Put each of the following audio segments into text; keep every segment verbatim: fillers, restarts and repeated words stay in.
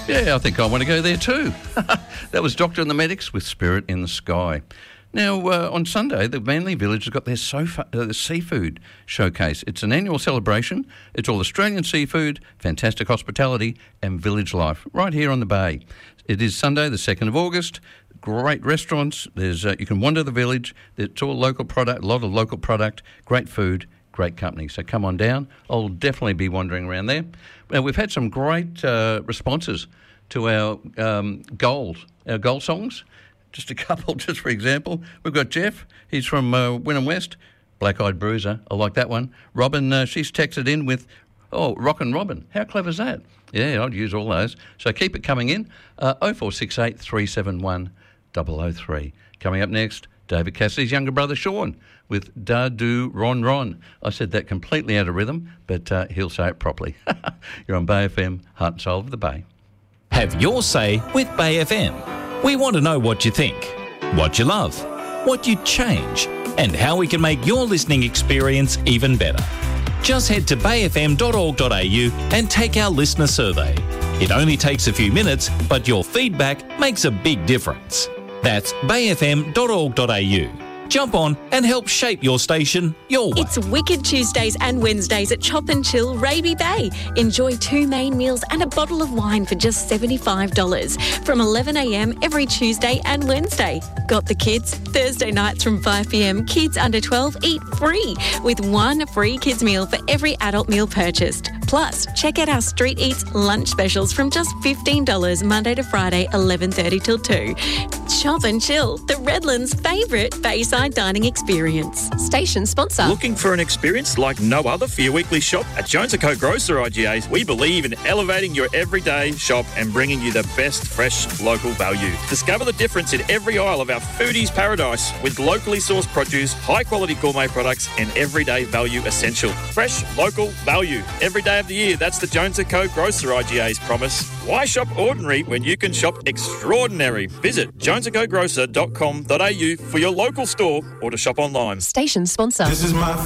Yeah, I think I want to go there too. That was Doctor and the Medics with Spirit in the Sky. Now, uh, on Sunday, the Manly Village has got their sofa, uh, seafood showcase. It's an annual celebration. It's all Australian seafood, fantastic hospitality and village life right here on the bay. It is Sunday, the second of August. Great restaurants. There's uh, you can wander the village. It's all local product, a lot of local product, great food, great company. So come on down. I'll definitely be wandering around there. Now, we've had some great uh, responses to our um, goals, our goal songs. Just a couple, just for example. We've got Jeff. He's from uh, Wynnum West. Black Eyed Bruiser. I like that one. Robin, uh, she's texted in with, oh, Rockin' Robin. How clever is that? Yeah, I'd use all those. So keep it coming in. Uh, oh four six eight, three seven one, double oh three. Coming up next, David Cassidy's younger brother, Sean, with Da Do Ron Ron. I said that completely out of rhythm, but uh, he'll say it properly. You're on Bay F M, Heart and Soul of the Bay. Have your say with Bay F M. We want to know what you think, what you love, what you'd change, and how we can make your listening experience even better. Just head to bay f m dot org dot a u and take our listener survey. It only takes a few minutes, but your feedback makes a big difference. That's bay f m dot org dot a u. Jump on and help shape your station your way. It's Wicked Tuesdays and Wednesdays at Chop and Chill Raby Bay. Enjoy two main meals and a bottle of wine for just seventy-five dollars from eleven a m every Tuesday and Wednesday. Got the kids? Thursday nights from five p m, kids under twelve eat free with one free kids meal for every adult meal purchased. Plus, check out our Street Eats lunch specials from just fifteen dollars Monday to Friday, eleven thirty till two. Chop and Chill, the Redlands' favourite Bayside dining experience. Station sponsor. Looking for an experience like no other for your weekly shop? At Jones and Co Grocer I G As, we believe in elevating your everyday shop and bringing you the best fresh local value. Discover the difference in every aisle of our foodies paradise with locally sourced produce, high quality gourmet products and everyday value essential. Fresh local value every day of the year. That's the Jones and Co Grocer I G A's promise. Why shop ordinary when you can shop extraordinary? Visit jones and co grocer dot com dot a u for your local store or to shop online. Station sponsor. This is my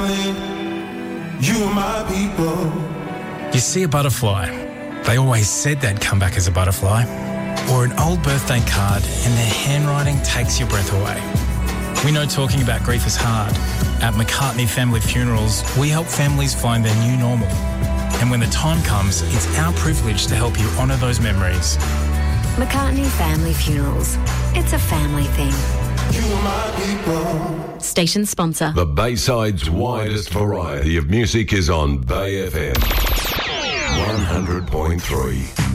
family, you are my people. You see a butterfly, they always said they'd come back as a butterfly. Or an old birthday card and their handwriting takes your breath away. We know talking about grief is hard. At McCartney Family Funerals, we help families find their new normal. And when the time comes, it's our privilege to help you honour those memories. McCartney Family Funerals. It's a family thing. You are my people. Station sponsor. The Bayside's widest variety of music is on Bay F M one hundred point three.